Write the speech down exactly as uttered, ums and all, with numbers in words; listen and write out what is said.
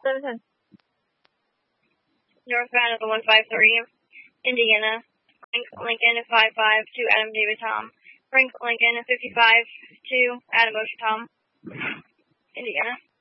seven ten. Northbound at the one five three, Indiana. Frank Lincoln five five to Adam David Tom. Frank Lincoln fifty-five to Adam Ocean Tom, Indiana.